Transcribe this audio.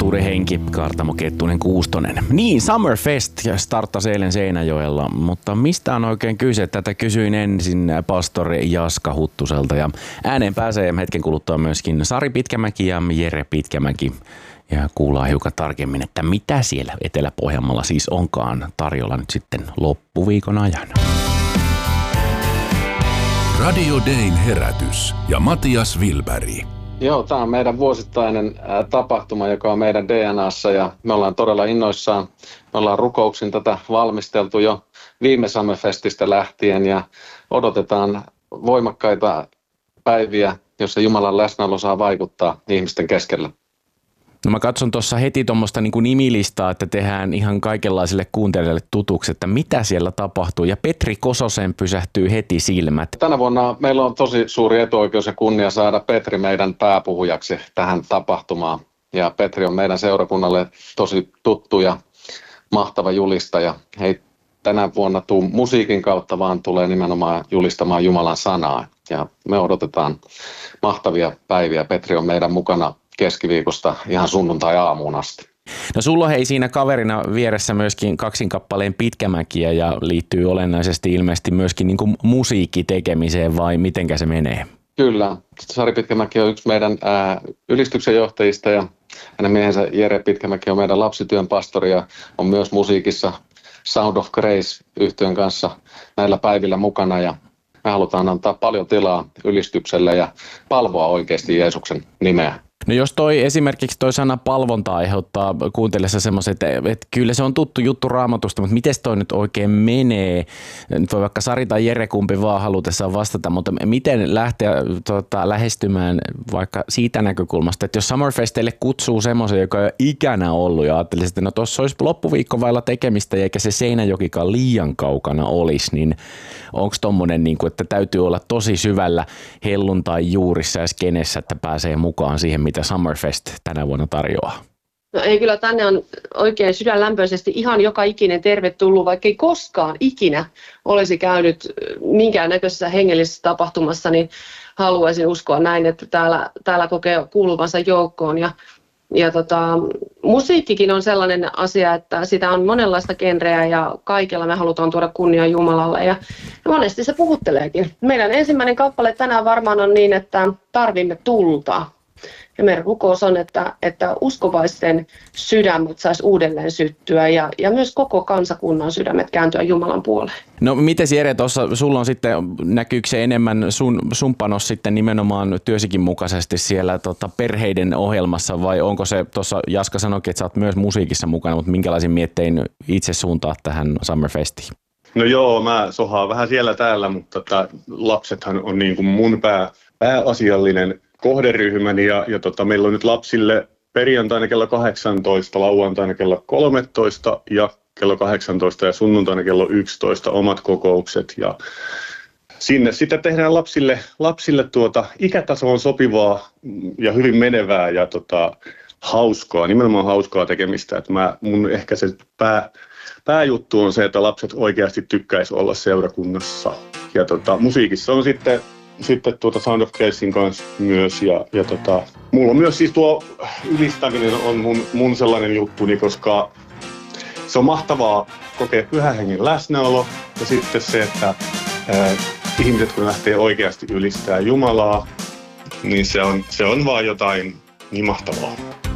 totuuden henki, Kaartamo Kettunen Kuustonen. Niin, Summerfest starttasi eilen Seinäjoella, mutta mistä on oikein kyse? Tätä kysyin ensin pastori Jaska Huttuselta ja ääneen pääsee hetken kuluttua myöskin Sari Pitkämäki ja Jere Pitkämäki. Ja kuullaan hiukan tarkemmin, että mitä siellä Etelä-Pohjanmaalla siis onkaan tarjolla nyt sitten loppuviikon ajan. Radio Dayn herätys ja Matias Wilberg. Joo, tämä on meidän vuosittainen tapahtuma, joka on meidän DNAssa ja me ollaan todella innoissaan. Me ollaan rukouksin tätä valmisteltu jo viime Summerfestistä lähtien ja odotetaan voimakkaita päiviä, jossa Jumalan läsnäolo saa vaikuttaa ihmisten keskellä. No mä katson tuossa heti tuommoista niin kuin nimilistaa, että tehdään ihan kaikenlaisille kuuntelijoille tutuksi, että mitä siellä tapahtuu. Ja Petri Kososen pysähtyy heti silmät. Tänä vuonna meillä on tosi suuri etuoikeus ja kunnia saada Petri meidän pääpuhujaksi tähän tapahtumaan. Ja Petri on meidän seurakunnalle tosi tuttu ja mahtava julistaja. Hei, tänä vuonna musiikin kautta vaan tulee nimenomaan julistamaan Jumalan sanaa. Ja me odotetaan mahtavia päiviä. Petri on meidän mukana keskiviikosta ihan sunnuntai-aamuun asti. No sulla on hei siinä kaverina vieressä myöskin kaksin-kappaleen Pitkämäkiä ja liittyy olennaisesti ilmeisesti myöskin niin kuin musiikkitekemiseen vai mitenkä se menee? Kyllä. Sari Pitkämäki on yksi meidän ylistyksen johtajista ja hänen miehensä Jere Pitkämäki on meidän lapsityön pastori ja on myös musiikissa Sound of Grace -yhtyön kanssa näillä päivillä mukana ja me halutaan antaa paljon tilaa ylistykselle ja palvoa oikeasti Jeesuksen nimeä. No jos esimerkiksi toi sana palvonta aiheuttaa kuuntellessa semmoisen, että kyllä se on tuttu juttu Raamatusta, mutta miten toi nyt oikein menee? Nyt voi vaikka Sari tai Jere kumpi vaan halutessaan vastata, mutta miten lähteä lähestymään vaikka siitä näkökulmasta, että jos Summerfestille kutsuu semmoisen, joka ei ole ikänä ollut ja ajattelisi, että no tuossa olisi loppuviikko vailla tekemistä eikä se Seinäjokikaan liian kaukana olisi, niin onko tommonen, niin kuin, että täytyy olla tosi syvällä helluntai juurissa ja skenessä, että pääsee mukaan siihen, mitä Summerfest tänä vuonna tarjoaa? No ei, kyllä tänne on oikein sydänlämpöisesti ihan joka ikinen tervetullut, vaikka ei koskaan ikinä olisi käynyt minkäännäköisessä hengellisessä tapahtumassa, niin haluaisin uskoa näin, että täällä kokee kuuluvansa joukkoon. Ja musiikkikin on sellainen asia, että sitä on monenlaista genreä ja kaikella me halutaan tuoda kunnia Jumalalle ja monesti se puhutteleekin. Meidän ensimmäinen kappale tänään varmaan on niin, että tarvimme tulta. Ja meidän rukous on, että uskovaisten sydämet saisi uudelleen syttyä ja myös koko kansakunnan sydämet kääntyä Jumalan puoleen. No miten Jere, tuossa sulla on sitten, näkyykö se enemmän sun panos sitten nimenomaan työsikin mukaisesti siellä perheiden ohjelmassa vai onko se, tuossa Jaska sanoikin, että sä oot myös musiikissa mukana, mutta minkälaisin miettein itse suuntaat tähän Summerfestiin? No joo, mä sohaan vähän siellä täällä, mutta lapsethan on niin kuin mun pääasiallinen kohderyhmäni ja meillä on nyt lapsille perjantaina kello 18, lauantaina kello 13 ja kello 18 ja sunnuntaina kello 11 omat kokoukset ja sinne sitten tehdään lapsille ikätasoon sopivaa ja hyvin menevää ja hauskaa, nimenomaan hauskaa tekemistä, että mun ehkä se pääjuttu on se, että lapset oikeasti tykkäisi olla seurakunnassa ja musiikissa on sitten Sound of Gracein kanssa myös ja mulla on myös siis tuo ylistäminen on mun sellainen juttuni, koska se on mahtavaa kokea Pyhän Hengen läsnäolo ja sitten se, että ihmiset kun lähtee oikeasti ylistää Jumalaa, niin se on vaan jotain niin mahtavaa.